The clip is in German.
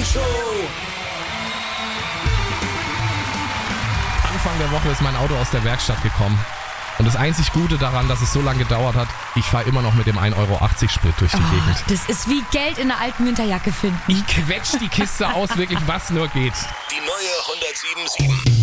Show. Anfang der Woche ist mein Auto aus der Werkstatt gekommen. Und das einzig Gute daran, dass es so lange gedauert hat, ich fahre immer noch mit dem 1,80 € Sprit durch die Gegend. Das ist wie Geld in einer alten Winterjacke finden. Ich quetsch die Kiste aus, wirklich was nur geht. Die neue 107.7.